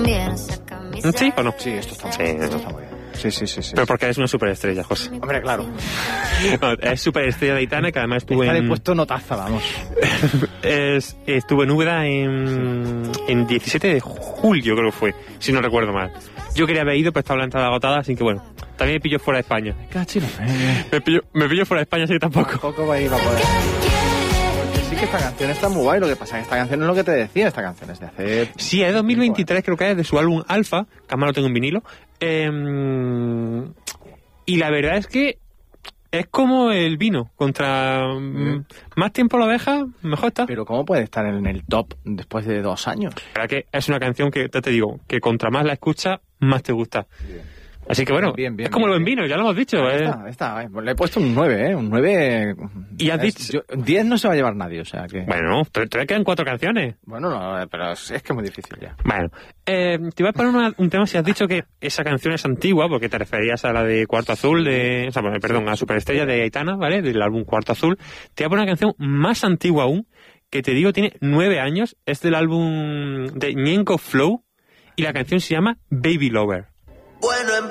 ¿Sí o no? Sí, esto está muy bien. Sí. Pero porque es una superestrella, José. Hombre, claro. No, es superestrella de Aitana, que además estuvo Está en... de puesto notaza, vamos. Estuvo en Úbeda en 17 de julio, creo que fue, si no recuerdo mal. Yo quería haber ido, pero estaba la entrada agotada, así que bueno. También me pilló fuera de España. Cachino. Me pilló fuera de España, así que tampoco. Tampoco va a ir a poder. Porque sí que esta canción está muy guay. Lo que pasa es que esta canción es lo que te decía. Esta canción es de hace... Sí, es de 2023, creo que es de su álbum Alpha, que además lo tengo en vinilo. Y la verdad es que es como el vino. Más tiempo lo dejas, mejor está. Pero ¿cómo puede estar en el top después de 2 años? La verdad que es una canción que, te digo, que contra más la escuchas, más te gusta. Bien. Así que bueno, bien, es como el buen vino, ya lo hemos dicho. Está. Le he puesto un 9, Un 9... Y has dicho... 10 no se va a llevar nadie, o sea que... Bueno, todavía quedan 4 canciones. Bueno, no, pero es que es muy difícil ya. Bueno, te voy a poner un tema si has dicho que esa canción es antigua, porque te referías a la de Cuarto Azul, a Superestrella de Aitana, ¿vale? Del álbum Cuarto Azul. Te voy a poner una canción más antigua aún, que te digo tiene 9 años, es del álbum de Ñenko Flow, y la canción se llama Baby Lover. Bueno,